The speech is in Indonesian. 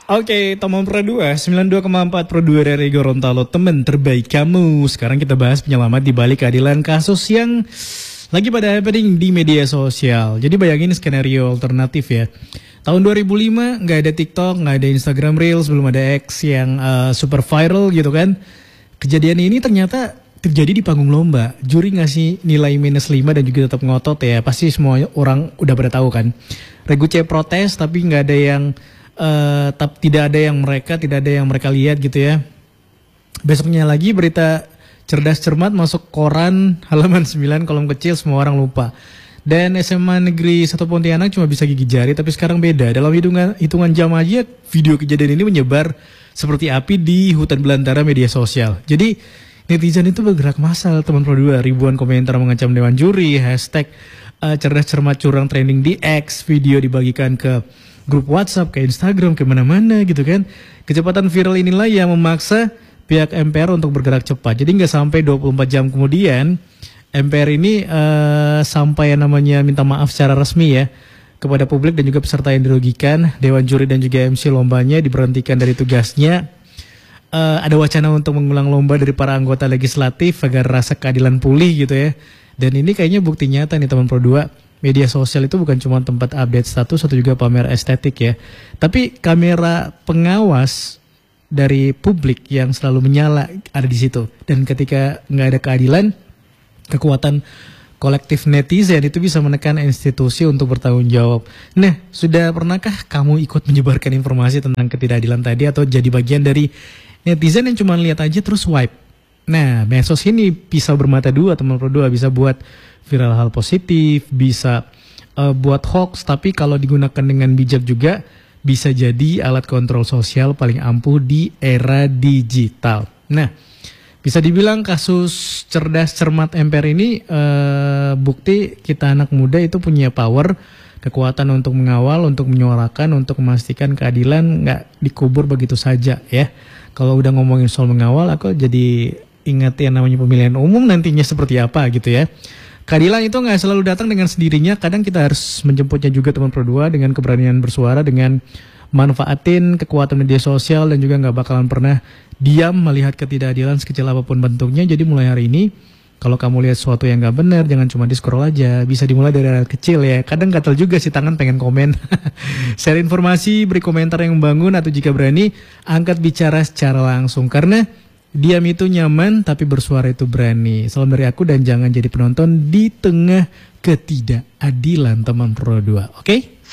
Oke, Tomon Pro 2, 92,4 Pro 2 dari Gorontalo, teman terbaik kamu. Sekarang kita bahas penyelamat di balik keadilan kasus yang lagi pada happening di media sosial. Jadi bayangin skenario alternatif ya. Tahun 2005 nggak ada TikTok, nggak ada Instagram Reels, belum ada X yang super viral gitu kan. Kejadian ini ternyata terjadi di panggung lomba. Juri ngasih nilai -5 dan juga tetap ngotot ya. Pasti semua orang udah pada tahu kan. Reguce protes tapi nggak ada yang tidak ada yang mereka lihat gitu ya. Besoknya lagi berita cerdas cermat masuk koran halaman 9 kolom kecil, semua orang lupa. Dan SMA Negeri 1 Pontianak cuma bisa gigi jari, tapi sekarang beda. Dalam hitungan jam aja video kejadian ini menyebar seperti api di hutan belantara media sosial. Jadi netizen itu bergerak massal, teman Pro 2. Ribuan komentar mengancam dewan juri, hashtag cerdas cermat curang trending di X, video dibagikan ke grup WhatsApp, ke Instagram, ke mana-mana gitu kan. Kecepatan viral inilah yang memaksa pihak MPR untuk bergerak cepat. Jadi nggak sampai 24 jam kemudian MPR ini sampai yang namanya minta maaf secara resmi ya kepada publik dan juga peserta yang dirugikan. Dewan juri dan juga MC lombanya diberhentikan dari tugasnya. Ada wacana untuk mengulang lomba dari para anggota legislatif agar rasa keadilan pulih gitu ya. Dan ini kayaknya bukti nyata nih teman Pro 2. Media sosial itu bukan cuma tempat update status atau juga pamer estetik ya. Tapi kamera pengawas dari publik yang selalu menyala ada di situ. Dan ketika nggak ada keadilan, kekuatan kolektif netizen itu bisa menekan institusi untuk bertanggung jawab. Nah, sudah pernahkah kamu ikut menyebarkan informasi tentang ketidakadilan tadi atau jadi bagian dari netizen yang cuma lihat aja terus swipe? Nah, medsos ini pisau bermata dua teman Pro 2, bisa buat viral hal positif, bisa buat hoax, tapi kalau digunakan dengan bijak juga bisa jadi alat kontrol sosial paling ampuh di era digital. Nah, bisa dibilang kasus cerdas cermat MPR ini bukti kita anak muda itu punya power, kekuatan untuk mengawal, untuk menyuarakan, untuk memastikan keadilan nggak dikubur begitu saja ya. Kalau udah ngomongin soal mengawal, aku jadi ingat yang namanya pemilihan umum nantinya seperti apa gitu ya. Keadilan itu nggak selalu datang dengan sendirinya, kadang kita harus menjemputnya juga teman Pro 2 dengan keberanian bersuara, dengan manfaatin kekuatan media sosial dan juga nggak bakalan pernah diam melihat ketidakadilan sekecil apapun bentuknya. Jadi mulai hari ini kalau kamu lihat sesuatu yang nggak benar, jangan cuma di scroll aja, bisa dimulai dari hal kecil ya. Kadang gatel juga sih tangan pengen komen. Share informasi, beri komentar yang membangun, atau jika berani angkat bicara secara langsung, karena diam itu nyaman, tapi bersuara itu berani. Salam dari aku dan jangan jadi penonton di tengah ketidakadilan teman Pro 2. Oke?